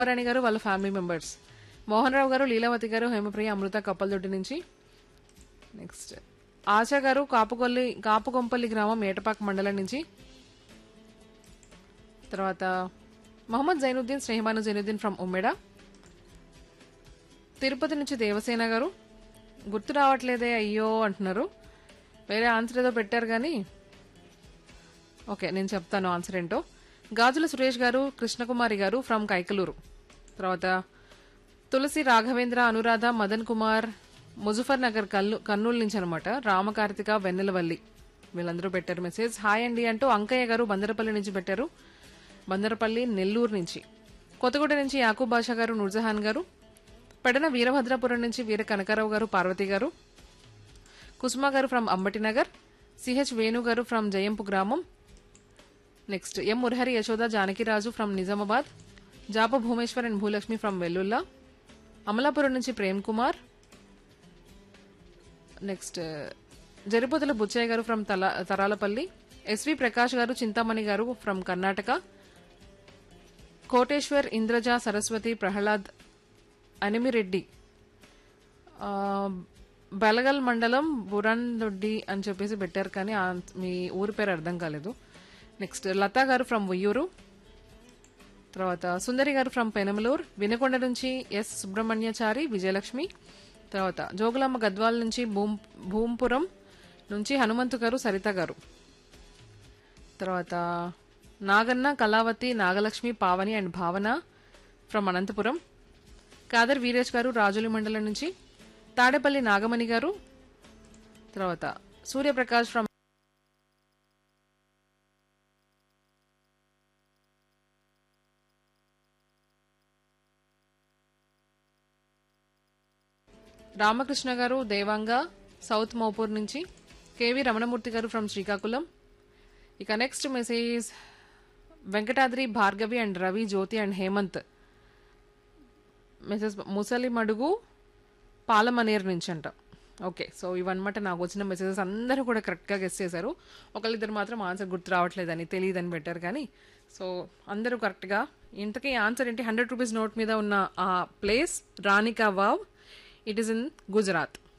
రాణి గారు వాళ్ళ family members. Mohan Rao గారు, లీలావతి గారు, హేమప్రియ, అమృత కప్పలదొడ్డి నుంచి. నెక్స్ట్ ఆశా గారు కాపుకొంపల్లి గ్రామం ఏటపాక మండలం నుంచి. తర్వాత మొహమ్మద్ జైనుద్దీన్, స్నేహమాను జైనుద్దీన్ ఫ్రమ్ ఉమ్మెడ. తిరుపతి నుంచి దేవసేన గారు. గుర్తు రావట్లేదే అయ్యో అంటున్నారు. వేరే ఆన్సర్ ఏదో పెట్టారు కానీ ఓకే నేను చెప్తాను ఆన్సర్ ఏంటో. గాజుల సురేష్ గారు, కృష్ణకుమారి గారు ఫ్రమ్ కైకలూరు. తర్వాత తులసి, రాఘవేంద్ర, అనురాధ, మదన్ కుమార్, ముజఫర్ నగర్ కర్నూలు నుంచి అనమాట. రామకార్తిక, వెన్నెలవల్లి వీళ్ళందరూ పెట్టారు మెసేజ్. హాయ్ అండి అంటూ అంకయ్య గారు బందరపల్లి నుంచి పెట్టారు. బందరపల్లి నెల్లూరు నుంచి. కొత్తగూడ నుంచి యాకూబ్ బాషా గారు, నూర్జహాన్ గారు. పెడన వీరభద్రాపురం నుంచి వీర కనకారావు గారు, పార్వతి గారు. కుసుమ గారు ఫ్రమ్ అంబటినగర్. సిహెచ్ వేణు గారు ఫ్రమ్ జయంపు గ్రామం. Next M Murahari, Yashoda, Janakiraju from Nizamabad. జాప Bhumeshwar and Bhulakshmi from Vellulla. Amalapuram నుంచి ప్రేమ్ కుమార్. నెక్స్ట్ జరిపోతుల బుచ్చయ్య గారు ఫ్రమ్ తరాలపల్లి. ఎస్వి ప్రకాష్ గారు, చింతామణి గారు ఫ్రమ్ కర్ణాటక. కోటేశ్వర్, ఇంద్రజ, సరస్వతి, ప్రహ్లాద్, అనిమిరెడ్డి, బెలగల్ మండలం బురాన్దొడ్డి అని చెప్పేసి పెట్టారు కానీ మీ ఊరి పేరు అర్థం కాలేదు. నెక్స్ట్ లతా గారు ఫ్రమ్ ఉయ్యూరు. తర్వాత సుందరి గారు ఫ్రమ్ పెనమలూరు. వినకొండ నుంచి ఎస్ సుబ్రహ్మణ్యచారి, విజయలక్ష్మి. తర్వాత జోగులాంబ గద్వాల నుంచి భూంపురం నుంచి హనుమంతు గారు, సరిత గారు. తర్వాత నాగన్న, కళావతి, నాగలక్ష్మి, పావని అండ్ భావన ఫ్రమ్ అనంతపురం. కాదర్ వీరేష్ గారు రాజులి మండలం నుంచి. తాడేపల్లి నాగమణి గారు. తర్వాత సూర్యప్రకాష్ ఫ్రమ్ రామకృష్ణ గారు, దేవాంగ సౌత్ మోపూర్ నుంచి. కేవి రమణమూర్తి గారు ఫ్రమ్ శ్రీకాకుళం. ఇక next message Venkatadri, Bhargavi and Ravi, Jyothi and Hemant. Message ముసలి మడుగు పాలమనేరు నుంచి అంట. ఓకే సో ఇవన్నమాట నాకు వచ్చిన మెసేజెస్. అందరూ కూడా కరెక్ట్గా గెస్ చేశారు. ఒకళ్ళిద్దరు మాత్రం ఆన్సర్ గుర్తు రావట్లేదని, తెలియదని పెట్టారు కానీ సో అందరూ కరెక్ట్గా. ఇంతకీ ఆన్సర్ ఏంటి? 100 రూపీస్ నోట్ మీద ఉన్న ఆ place రాణికా wow. It is in Gujarat.